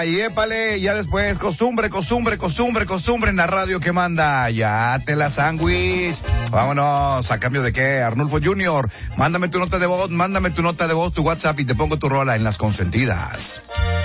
y épale, ya después, costumbre en la radio que manda, ya te la sándwich. Vámonos, ¿a cambio de qué? Arnulfo Junior, mándame tu nota de voz, tu WhatsApp y te pongo tu rola en las consentidas.